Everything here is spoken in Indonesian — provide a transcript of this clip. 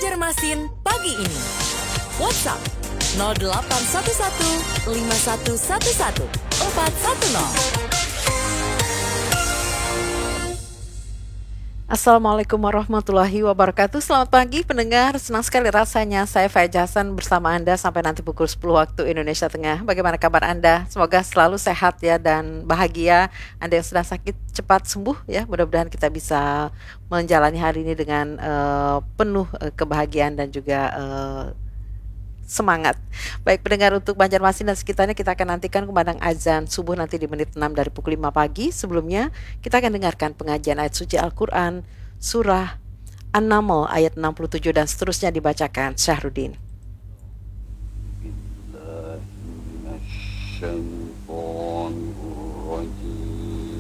Banjarmasin pagi ini. WhatsApp 0811 5111 410. Assalamualaikum warahmatullahi wabarakatuh. Selamat pagi pendengar, senang sekali rasanya saya Faiz Hasan bersama Anda sampai nanti pukul 10 waktu Indonesia Tengah. Bagaimana kabar Anda? Semoga selalu sehat ya dan bahagia. Anda yang sedang sakit cepat sembuh ya. Mudah-mudahan kita bisa menjalani hari ini dengan penuh kebahagiaan dan juga semangat. Baik pendengar, untuk Banjarmasin dan sekitarnya kita akan nantikan kumandang azan subuh nanti di menit 6 dari pukul 5 pagi. Sebelumnya kita akan dengarkan pengajian ayat suci Al-Quran surah An-Naml ayat 67 dan seterusnya dibacakan Syahruddin. Bismillahirrahmanirrahim.